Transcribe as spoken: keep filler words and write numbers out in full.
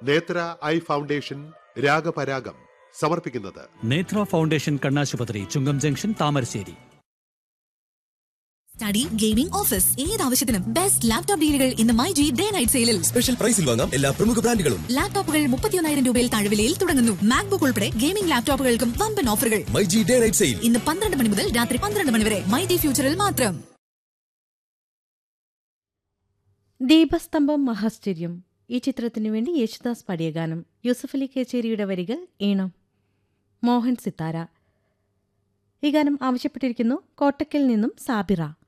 നേത്ര eye foundation രാഗപരാഗം സമർപ്പിക്കുന്നത് നേത്ര ഫൗണ്ടേഷൻ കണ്ണാശുപത്രി, ചുങ്കം junction, Thamarassery. Study, gaming, office ഏതാവശ്യത്തിനും best laptop ഡീലുകൾ ഇന്ന് മൈ ജി ഡേ നൈറ്റ് സെയിലിൽ. സ്പെഷ്യൽ പ്രൈസിൽ വാങ്ങാം എല്ലാ പ്രമുഖ ബ്രാൻഡുകളും. ലാപ്ടോപ്പുകൾ മുപ്പത്തിയൊന്നായിരം രൂപയിൽ താഴ്വിലയിൽ തുടങ്ങുന്നു. മാക്ബുക്ക് ഉൾപ്പെടെ ഗെയിമിംഗ് ലാപ്ടോപ്പുകൾക്കും വമ്പൻ ഓഫറുകൾ. My G day night sale ഇന്ന് പന്ത്രണ്ട് മണി മുതൽ രാത്രി പന്ത്രണ്ട് മണി വരെ മൈ ജി ഫ്യൂച്ചറിൽ മാത്രം. ദീപസ്തംഭം മഹാശ്ചര്യം ഈ ചിത്രത്തിനു വേണ്ടി യേശുദാസ് പാടിയ ഗാനം. യൂസഫ് അലി കേച്ചേരിയുടെ വരികൾ, ഈണം മോഹൻ സിത്താര. ഈ ഗാനം ആവശ്യപ്പെട്ടിരിക്കുന്നു കോട്ടക്കൽ നിന്നും സാബിറ.